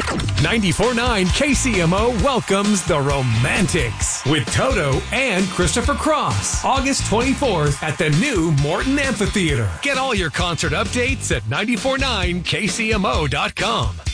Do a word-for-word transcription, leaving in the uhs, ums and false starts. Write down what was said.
ninety-four point nine K C M O welcomes the Romantics with Toto and Christopher Cross. August twenty-fourth at the new Morton Amphitheater. Get all your concert updates at nine four nine K C M O dot com.